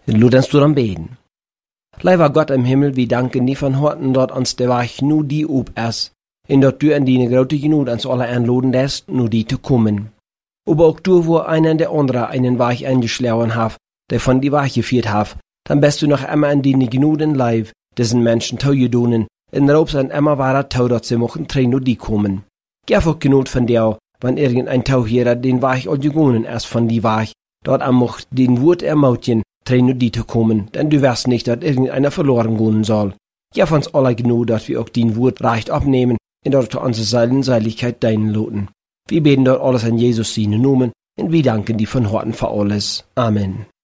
Laat uns dann beten. Lieber Gott im Himmel, wir danken dir von Horten, dort uns der Weg nur die ob ist, und dort du an die große Genut uns alle einladen lässt, nur die zu kommen. Aber auch du, wo einer der andere einen Weg eingeschlagen hat, der von die Weg geführt hat, dann bist du noch immer an die Genuden Leib, diesen Menschen taugedonen, in Raubs an immer wahrer Tau, dort sie mochten tränen nur die kommen. Gef auch Genut von der, wenn irgendein Tauhierer den Weg all gegangen ist von die Weg, dort am mocht den Wut ermautjen, tränen nur die zu kommen, denn du wirst nicht, dass irgendeiner verloren gehen soll. Gef uns alle genug, dass wir auch den Wut recht abnehmen, und dort unsere Seiligkeit deinen loten. Wir beten dort alles an Jesus seinen Namen, und wir danken dir von Horten für alles. Amen.